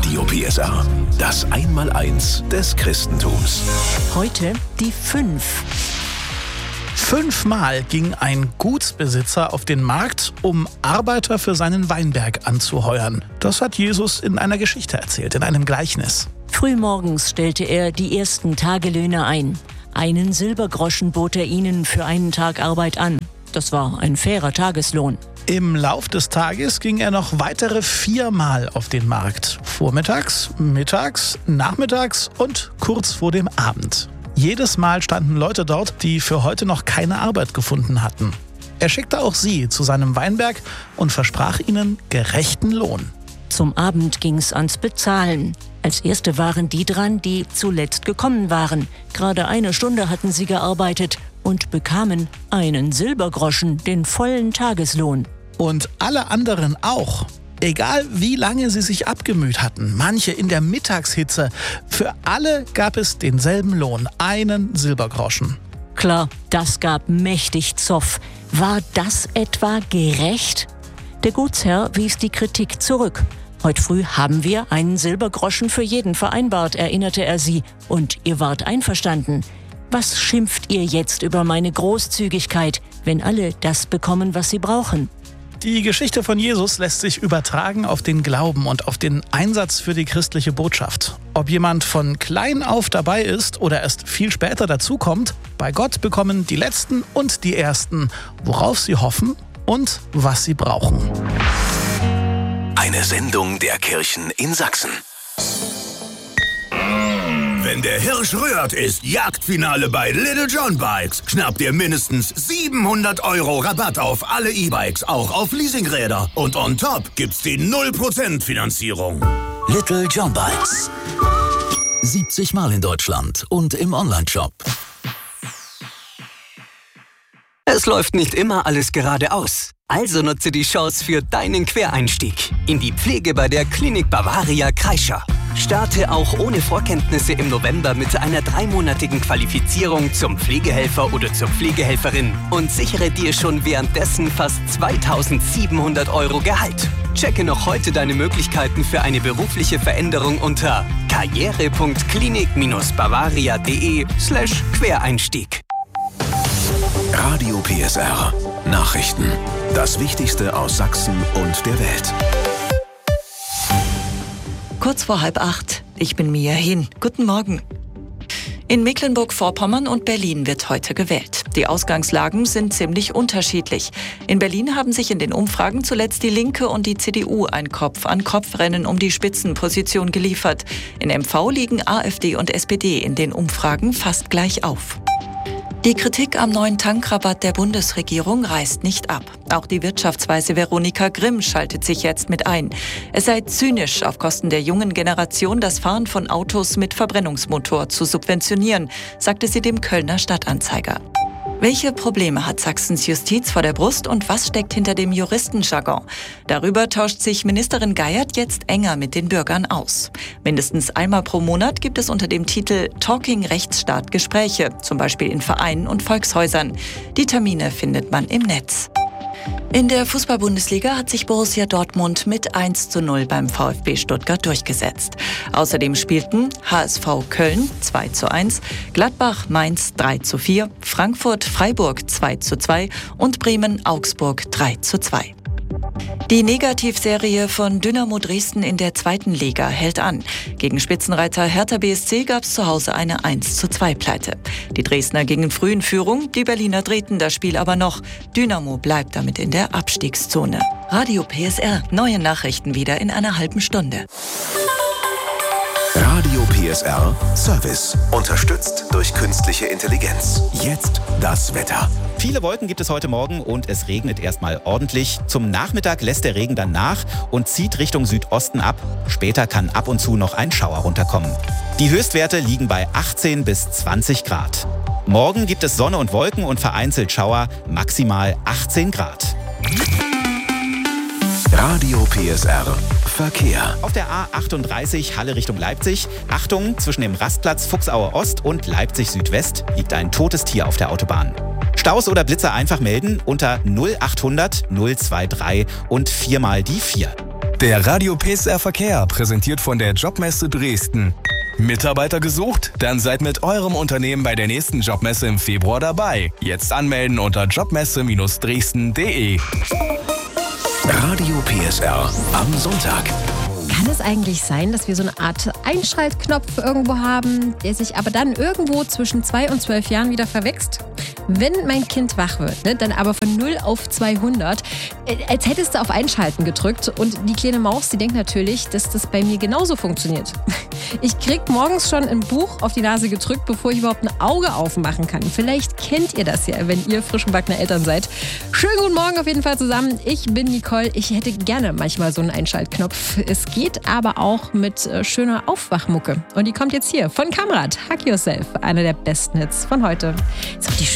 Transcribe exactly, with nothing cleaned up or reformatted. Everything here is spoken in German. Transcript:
Radio P S R, das Einmaleins des Christentums. Heute die fünf. Fünfmal ging ein Gutsbesitzer auf den Markt, um Arbeiter für seinen Weinberg anzuheuern. Das hat Jesus in einer Geschichte erzählt, in einem Gleichnis. Frühmorgens stellte er die ersten Tagelöhner ein. Einen Silbergroschen bot er ihnen für einen Tag Arbeit an. Das war ein fairer Tageslohn. Im Lauf des Tages ging er noch weitere viermal auf den Markt. Vormittags, mittags, nachmittags und kurz vor dem Abend. Jedes Mal standen Leute dort, die für heute noch keine Arbeit gefunden hatten. Er schickte auch sie zu seinem Weinberg und versprach ihnen gerechten Lohn. Zum Abend ging's ans Bezahlen. Als Erste waren die dran, die zuletzt gekommen waren. Gerade eine Stunde hatten sie gearbeitet und bekamen einen Silbergroschen, den vollen Tageslohn. Und alle anderen auch. Egal wie lange sie sich abgemüht hatten, manche in der Mittagshitze, für alle gab es denselben Lohn, einen Silbergroschen. Klar, das gab mächtig Zoff. War das etwa gerecht? Der Gutsherr wies die Kritik zurück. Heute früh haben wir einen Silbergroschen für jeden vereinbart, erinnerte er sie. Und ihr wart einverstanden. Was schimpft ihr jetzt über meine Großzügigkeit, wenn alle das bekommen, was sie brauchen? Die Geschichte von Jesus lässt sich übertragen auf den Glauben und auf den Einsatz für die christliche Botschaft. Ob jemand von klein auf dabei ist oder erst viel später dazukommt, bei Gott bekommen die Letzten und die Ersten, worauf sie hoffen und was sie brauchen. Eine Sendung der Kirchen in Sachsen. Wenn der Hirsch rührt, ist Jagdfinale bei Little John Bikes. Schnappt ihr mindestens siebenhundert Euro Rabatt auf alle E-Bikes, auch auf Leasingräder. Und on top gibt's die null Prozent Finanzierung. Little John Bikes. siebzig Mal in Deutschland und im Onlineshop. Es läuft nicht immer alles geradeaus. Also nutze die Chance für deinen Quereinstieg in die Pflege bei der Klinik Bavaria Kreischer. Starte auch ohne Vorkenntnisse im November mit einer dreimonatigen Qualifizierung zum Pflegehelfer oder zur Pflegehelferin und sichere dir schon währenddessen fast zweitausendsiebenhundert Euro Gehalt. Checke noch heute deine Möglichkeiten für eine berufliche Veränderung unter karriere punkt klinik bavaria punkt de slash Quereinstieg. Radio P S R. Nachrichten. Das Wichtigste aus Sachsen und der Welt. Kurz vor halb acht. Ich bin Mia Hin. Guten Morgen. In Mecklenburg-Vorpommern und Berlin wird heute gewählt. Die Ausgangslagen sind ziemlich unterschiedlich. In Berlin haben sich in den Umfragen zuletzt die Linke und die C D U ein Kopf-an-Kopf-Rennen um die Spitzenposition geliefert. In M V liegen AfD und S P D in den Umfragen fast gleich auf. Die Kritik am neuen Tankrabatt der Bundesregierung reißt nicht ab. Auch die Wirtschaftsweise Veronika Grimm schaltet sich jetzt mit ein. Es sei zynisch, auf Kosten der jungen Generation das Fahren von Autos mit Verbrennungsmotor zu subventionieren, sagte sie dem Kölner Stadtanzeiger. Welche Probleme hat Sachsens Justiz vor der Brust und was steckt hinter dem Juristenjargon? Darüber tauscht sich Ministerin Geiert jetzt enger mit den Bürgern aus. Mindestens einmal pro Monat gibt es unter dem Titel Talking Rechtsstaat Gespräche, zum Beispiel in Vereinen und Volkshäusern. Die Termine findet man im Netz. In der Fußball-Bundesliga hat sich Borussia Dortmund mit eins zu null beim VfB Stuttgart durchgesetzt. Außerdem spielten H S V Köln zwei zu eins, Gladbach Mainz drei zu vier, Frankfurt Freiburg zwei zu zwei und Bremen Augsburg drei zu zwei. Die Negativserie von Dynamo Dresden in der zweiten Liga hält an. Gegen Spitzenreiter Hertha B S C gab es zu Hause eine eins zu zwei Pleite. Die Dresdner gingen früh in Führung, die Berliner drehten das Spiel aber noch. Dynamo bleibt damit in der Abstiegszone. Radio P S R, neue Nachrichten wieder in einer halben Stunde. Radio P S R Service. Unterstützt durch künstliche Intelligenz. Jetzt das Wetter. Viele Wolken gibt es heute Morgen und es regnet erstmal ordentlich. Zum Nachmittag lässt der Regen dann nach und zieht Richtung Südosten ab. Später kann ab und zu noch ein Schauer runterkommen. Die Höchstwerte liegen bei achtzehn bis zwanzig Grad. Morgen gibt es Sonne und Wolken und vereinzelt Schauer, maximal achtzehn Grad. Radio P S R Verkehr. Auf der A achtunddreißig Halle Richtung Leipzig. Achtung, zwischen dem Rastplatz Fuchsauer Ost und Leipzig Südwest liegt ein totes Tier auf der Autobahn. Staus oder Blitzer einfach melden unter null achthundert null drei drei und viermal die vier. Der Radio P S R Verkehr, präsentiert von der Jobmesse Dresden. Mitarbeiter gesucht? Dann seid mit eurem Unternehmen bei der nächsten Jobmesse im Februar dabei. Jetzt anmelden unter jobmesse Bindestrich dresden punkt de. Radio P S R am Sonntag. Kann es eigentlich sein, dass wir so eine Art Einschaltknopf irgendwo haben, der sich aber dann irgendwo zwischen zwei und zwölf Jahren wieder verwächst? Wenn mein Kind wach wird, ne, dann aber von null auf zweihundert, äh, als hättest du auf Einschalten gedrückt. Und die kleine Maus, die denkt natürlich, dass das bei mir genauso funktioniert. Ich krieg morgens schon ein Buch auf die Nase gedrückt, bevor ich überhaupt ein Auge aufmachen kann. Vielleicht kennt ihr das ja, wenn ihr frisch gebackene Eltern seid. Schönen guten Morgen auf jeden Fall zusammen. Ich bin Nicole. Ich hätte gerne manchmal so einen Einschaltknopf. Es geht aber auch mit äh, schöner Aufwachmucke. Und die kommt jetzt hier von Kamrat. Hug Yourself, einer der besten Hits von heute. Ist auch die